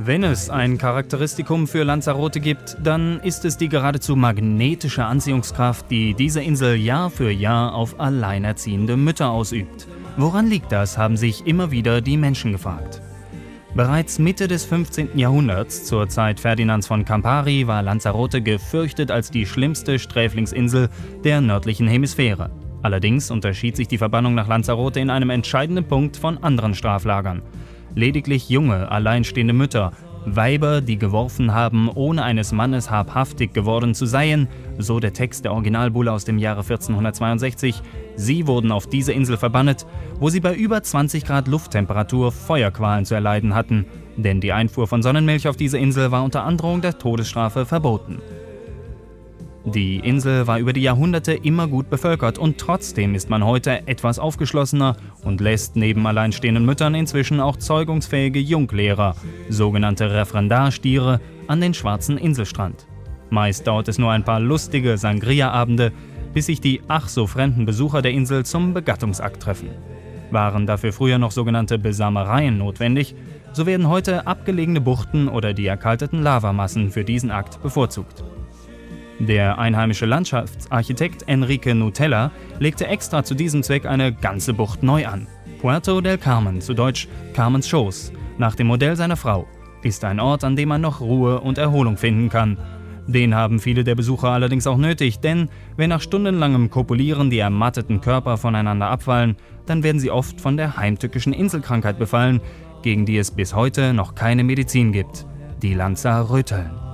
Wenn es ein Charakteristikum für Lanzarote gibt, dann ist es die geradezu magnetische Anziehungskraft, die diese Insel Jahr für Jahr auf alleinerziehende Mütter ausübt. Woran liegt das, haben sich immer wieder die Menschen gefragt. Bereits Mitte des 15. Jahrhunderts, zur Zeit Ferdinands von Campari, war Lanzarote gefürchtet als die schlimmste Sträflingsinsel der nördlichen Hemisphäre. Allerdings unterschied sich die Verbannung nach Lanzarote in einem entscheidenden Punkt von anderen Straflagern. Lediglich junge, alleinstehende Mütter, Weiber, die geworfen haben, ohne eines Mannes habhaftig geworden zu seien, so der Text der Originalbulle aus dem Jahre 1462, sie wurden auf diese Insel verbannt, wo sie bei über 20 Grad Lufttemperatur Feuerqualen zu erleiden hatten, denn die Einfuhr von Sonnenmilch auf diese Insel war unter Androhung der Todesstrafe verboten. Die Insel war über die Jahrhunderte immer gut bevölkert und trotzdem ist man heute etwas aufgeschlossener und lässt neben alleinstehenden Müttern inzwischen auch zeugungsfähige Junglehrer, sogenannte Referendarstiere, an den schwarzen Inselstrand. Meist dauert es nur ein paar lustige Sangria-Abende, bis sich die ach so fremden Besucher der Insel zum Begattungsakt treffen. Waren dafür früher noch sogenannte Besamereien notwendig, so werden heute abgelegene Buchten oder die erkalteten Lavamassen für diesen Akt bevorzugt. Der einheimische Landschaftsarchitekt Enrique Nutella legte extra zu diesem Zweck eine ganze Bucht neu an. Puerto del Carmen, zu Deutsch Carmens Schoß, nach dem Modell seiner Frau, ist ein Ort, an dem man noch Ruhe und Erholung finden kann. Den haben viele der Besucher allerdings auch nötig, denn wenn nach stundenlangem Kopulieren die ermatteten Körper voneinander abfallen, dann werden sie oft von der heimtückischen Inselkrankheit befallen, gegen die es bis heute noch keine Medizin gibt: die Lanzaröteln.